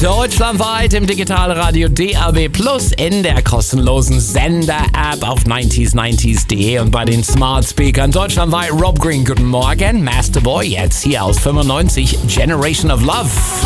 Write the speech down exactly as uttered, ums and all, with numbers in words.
Deutschlandweit im Digitalradio D A B Plus, in der kostenlosen Sender-App auf neunzig neunzig punkt de und bei den Smart Speakern deutschlandweit. Rob Green, guten Morgen. Masterboy, jetzt hier aus fünfundneunzig, Generation of Love.